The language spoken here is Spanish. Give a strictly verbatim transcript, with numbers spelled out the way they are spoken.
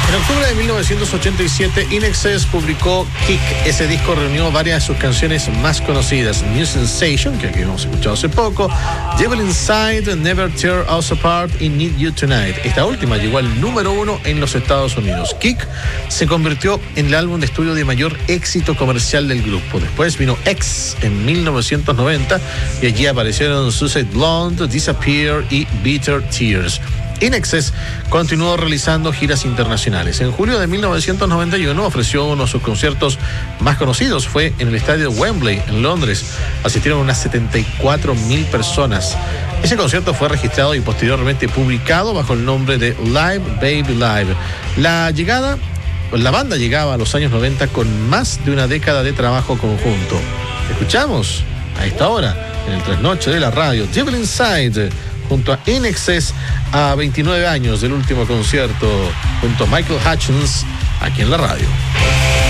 En octubre de mil novecientos ochenta y siete, In Excess publicó Kick. Ese disco reunió varias de sus canciones más conocidas: New Sensation, que aquí hemos escuchado hace poco, Devil Inside, Never Tear Us Apart y Need You Tonight. Esta última llegó al número uno en los Estados Unidos. Kick se convirtió en el álbum de estudio de mayor éxito comercial del grupo. Después vino X en mil novecientos noventa y allí aparecieron Suicide Blonde, Disappear y Bitter Tears. In Excess continuó realizando giras internacionales. En julio de mil novecientos noventa y uno ofreció uno de sus conciertos más conocidos. Fue en el estadio Wembley, en Londres. Asistieron unas setenta y cuatro mil personas. Ese concierto fue registrado y posteriormente publicado bajo el nombre de Live Baby Live. La llegada, la banda llegaba a los años noventa con más de una década de trabajo conjunto. Escuchamos a esta hora, en el trasnoche de la radio, Devil Inside, junto a In Excess, a veintinueve años del último concierto, junto a Michael Hutchence, aquí en la radio.